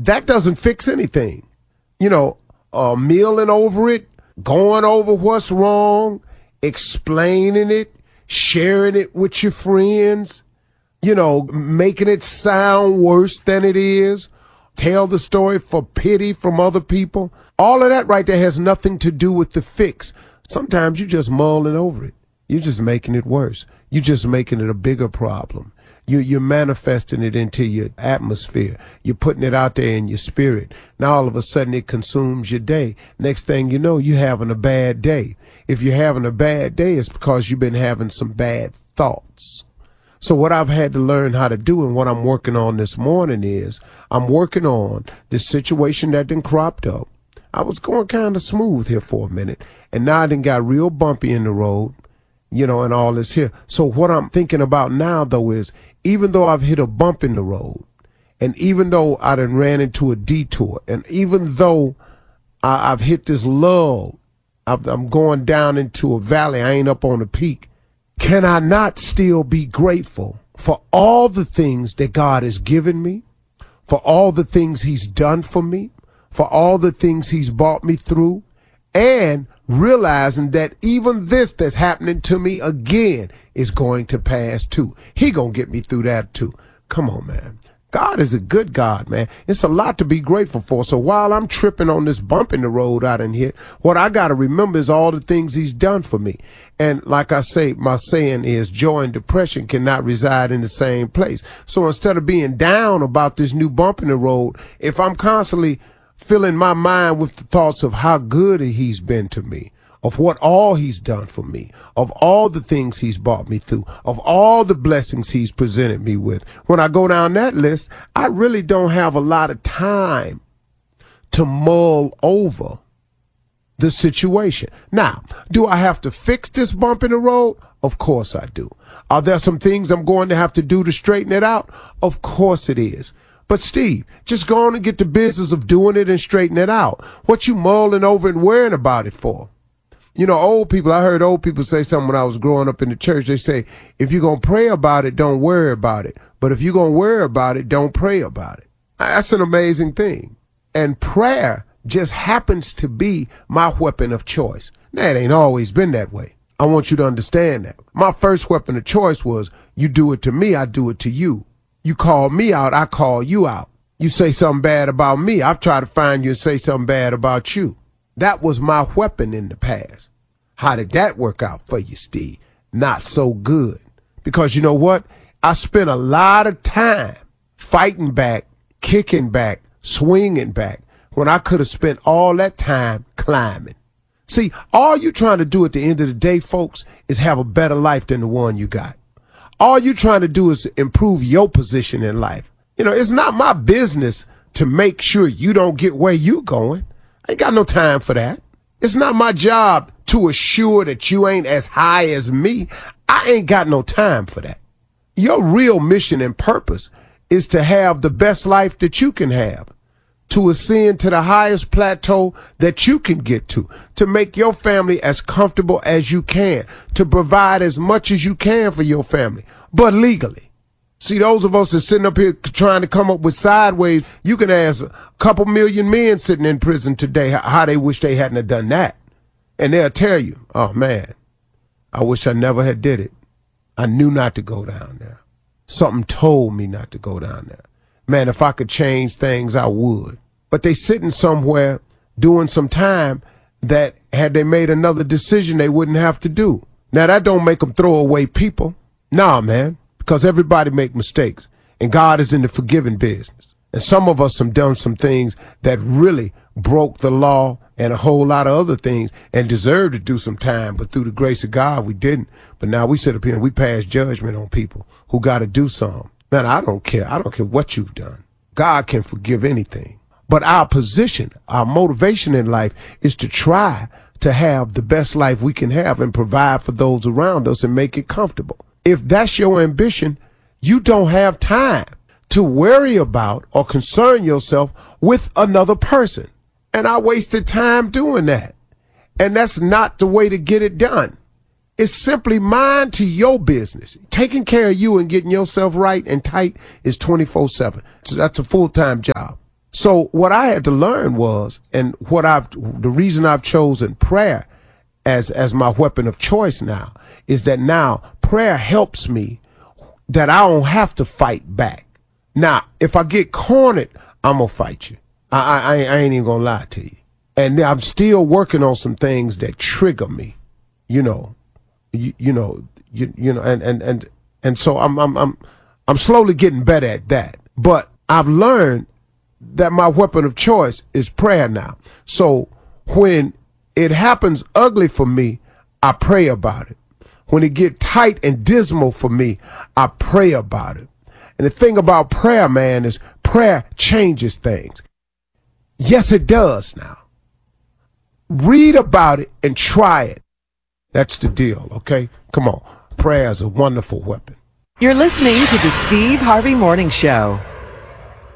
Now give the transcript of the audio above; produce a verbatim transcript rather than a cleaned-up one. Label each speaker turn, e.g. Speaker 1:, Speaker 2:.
Speaker 1: that doesn't fix anything. You know, uh, milling over it, going over what's wrong, explaining it, sharing it with your friends, you know, making it sound worse than it is, tell the story for pity from other people. All of that right there has nothing to do with the fix. Sometimes you're just mulling over it. You're just making it worse. You're just making it a bigger problem. You, you're manifesting it into your atmosphere. You're putting it out there in your spirit. Now all of a sudden it consumes your day. Next thing you know, you're having a bad day. If you're having a bad day, it's because you've been having some bad thoughts. So what I've had to learn how to do and what I'm working on this morning is I'm working on this situation that done cropped up. I was going kind of smooth here for a minute, and now I done got real bumpy in the road, you know, and all this here. So what I'm thinking about now, though, is even though I've hit a bump in the road, and even though I done ran into a detour, and even though I, I've hit this lull, I've, I'm going down into a valley, I ain't up on the peak, can I not still be grateful for all the things that God has given me, for all the things he's done for me, for all the things he's brought me through, and realizing that even this that's happening to me again is going to pass too. He gonna get me through that too. Come on, man. God is a good God, man. It's a lot to be grateful for. So while I'm tripping on this bump in the road out in here, what I got to remember is all the things he's done for me. And like I say, my saying is joy and depression cannot reside in the same place. So instead of being down about this new bump in the road, if I'm constantly filling my mind with the thoughts of how good he's been to me, of what all he's done for me, of all the things he's brought me through, of all the blessings he's presented me with. When I go down that list, I really don't have a lot of time to mull over the situation. Now, do I have to fix this bump in the road? Of course I do. Are there some things I'm going to have to do to straighten it out? Of course it is. But Steve, just go on and get the business of doing it and straighten it out. What you mulling over and worrying about it for? You know, old people, I heard old people say something when I was growing up in the church. They say, if you're going to pray about it, don't worry about it. But if you're going to worry about it, don't pray about it. That's an amazing thing. And prayer just happens to be my weapon of choice. Now, it ain't always been that way. I want you to understand that. My first weapon of choice was, you do it to me, I do it to you. You call me out, I call you out. You say something bad about me, I've tried to find you and say something bad about you. That was my weapon in the past. How did that work out for you, Steve? Not so good. Because you know what? I spent a lot of time fighting back, kicking back, swinging back, when I could have spent all that time climbing. See, all you trying to do at the end of the day, folks, is have a better life than the one you got. All you trying to do is improve your position in life. You know, it's not my business to make sure you don't get where you going. I ain't got no time for that. It's not my job to assure that you ain't as high as me. I ain't got no time for that. Your real mission and purpose is to have the best life that you can have, to ascend to the highest plateau that you can get to, to make your family as comfortable as you can, to provide as much as you can for your family, but legally. See, those of us that sitting up here trying to come up with sideways, you can ask a couple million men sitting in prison today how they wish they hadn't have done that. And they'll tell you, oh man, I wish I never had did it. I knew not to go down there. Something told me not to go down there. Man, if I could change things, I would. But they sitting somewhere doing some time that had they made another decision, they wouldn't have to do. Now that don't make them throw away people. Nah, man. Because everybody make mistakes, and God is in the forgiving business. And some of us have done some things that really broke the law and a whole lot of other things and deserved to do some time, but through the grace of God, we didn't. But now we sit up here and we pass judgment on people who got to do something. Man, I don't care. I don't care what you've done. God can forgive anything. But our position, our motivation in life is to try to have the best life we can have and provide for those around us and make it comfortable. If that's your ambition, you don't have time to worry about or concern yourself with another person. And I wasted time doing that. And that's not the way to get it done. It's simply mind to your business. Taking care of you and getting yourself right and tight is twenty-four seven. So that's a full-time job. So what I had to learn was, and what I've, the reason I've chosen prayer as, as my weapon of choice now, is that now prayer helps me that I don't have to fight back. Now, if I get cornered, I'm gonna fight you. I, I, I ain't even gonna lie to you. And I'm still working on some things that trigger me, you know, you, you know, you, you know, and, and, and, and so I'm, I'm, I'm, I'm slowly getting better at that. But I've learned that my weapon of choice is prayer now. So when it happens ugly for me, I pray about it. When it get tight and dismal for me, I pray about it. And the thing about prayer, man, is prayer changes things. Yes, it does now. Read about it and try it. That's the deal, okay? Come on. Prayer is a wonderful weapon.
Speaker 2: You're listening to the Steve Harvey Morning Show.